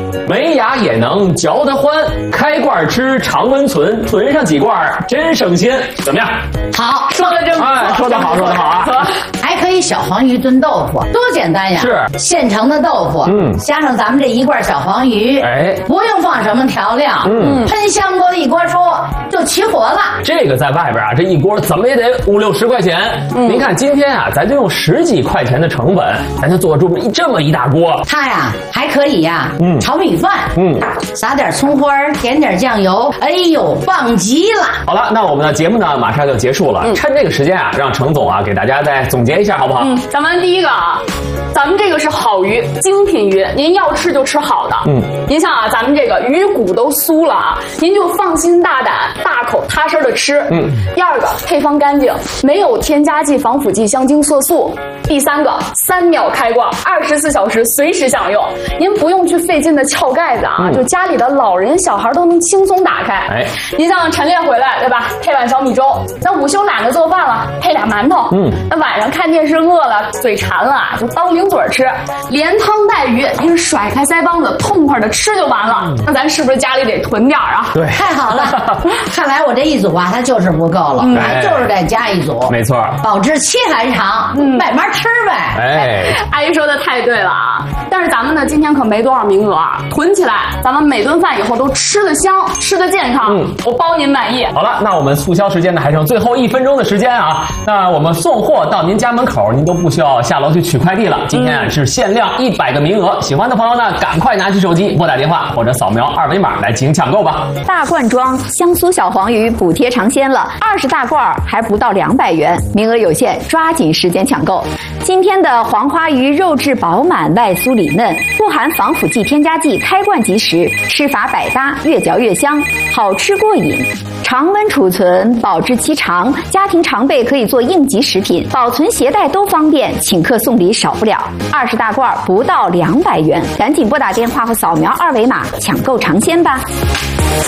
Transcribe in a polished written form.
没牙也能嚼得欢，开罐吃常温存，存上几罐真省心。怎么样？ 好，说的真不错。 哎，说得好，说得好啊！ 还可以小黄鱼炖豆腐，多简单呀！ 是现成的豆腐，加上咱们这一罐小黄鱼， 哎， 不用放什么调料，喷香锅的一锅粥就起火了。 这个在外边啊，这一锅怎么也得50-60块钱。您看今天啊，咱就用10几块钱的成本，咱就做出这么一大锅。 它呀还可以呀，炒米饭，撒点葱花，点点酱油，哎呦，棒极了！ 好了，那我们的节目呢马上就结束了，趁这个时间啊，让程总啊给大家再总结一下，好不好？ 咱们第一个啊，咱们这个是好鱼，精品鱼，您要吃就吃好的。您像啊，咱们这个鱼骨都酥了啊，您就放心大胆、大口踏实的吃。第二个，配方干净，没有添加剂、防腐剂、香精、色素。第三个，3秒开罐，24小时随时享用，您不用去费劲的撬盖子啊，就家里的老人小孩都能轻松打开。 哎， 您像晨练回来对吧，配碗小米粥，那午休懒得做饭了，配俩馒头。那晚上看电视饿了，嘴馋了，就当零嘴吃，连汤带鱼，您甩开腮帮子，痛快的吃就完了。那咱是不是家里得囤点啊？ 对， 太好了，看来我这一组啊，它就是不够了，还就是得加一组。 没错， 保质期还长，慢慢吃呗。 哎， 阿姨说的太对了啊！但是咱们呢，今天可没多少名额啊，囤起来，咱们每顿饭以后都吃得香，吃得健康，我包您满意。 好了，那我们促销时间呢还剩最后1分钟的时间啊，那我们送货到您家门口，您都不需要下楼去取快递了。今天啊是限量100个名额，喜欢的朋友呢，赶快拿起手机拨打电话或者扫描2维码来进行抢购吧。 大罐装香酥小黄鱼补贴尝鲜了，20大罐还不到200元，名额有限，抓紧时间抢购。今天的黄花鱼肉质饱满，外酥里嫩，不含防腐剂、添加剂，开罐即食，吃法百搭，越嚼越香，好吃过瘾。常温储存，保质期长，家庭常备可以做应急食品，保存携带都方便，请客送礼少不了。20大罐不到200元，赶紧拨打电话或扫描2维码抢购尝鲜吧。